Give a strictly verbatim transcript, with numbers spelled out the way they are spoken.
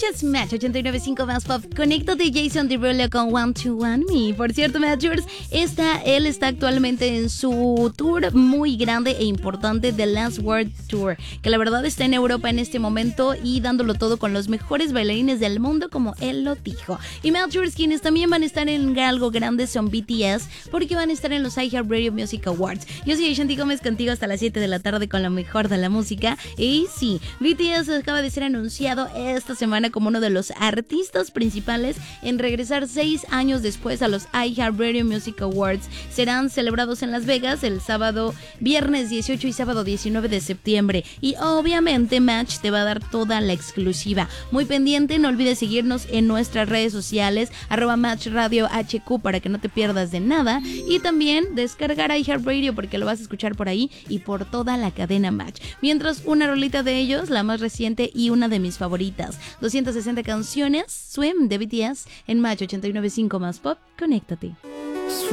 es Match ochenta y nueve punto cinco más pop. Conéctate, Jason Derulo con One to One Me. Por cierto, Matchers, está, él está actualmente en su tour muy grande e importante, The Last Word Tour, que la verdad está en Europa en este momento y dándolo todo con los mejores bailarines del mundo, como él lo dijo. Y Matchers, quienes también van a estar en algo grande son B T S, porque van a estar en los iHeartRadio Music Awards. Yo soy Shanti Gómez, contigo hasta las siete de la tarde con lo mejor de la música. Y sí, B T S acaba de ser anunciado esta semana como uno de los artistas principales en regresar seis años después a los iHeartRadio Music Awards. Serán celebrados en Las Vegas el sábado, viernes dieciocho y sábado diecinueve de septiembre. Y obviamente Match te va a dar toda la exclusiva. Muy pendiente, no olvides seguirnos en nuestras redes sociales, arroba Match Radio H Q, para que no te pierdas de nada. Y también descargar iHeartRadio, porque lo vas a escuchar por ahí y por toda la cadena Match. Mientras, una rolita de ellos, la más reciente y una de mis favoritas, doscientas sesenta canciones, Swim de B T S, en Match ochenta y nueve punto cinco más pop. Conéctate.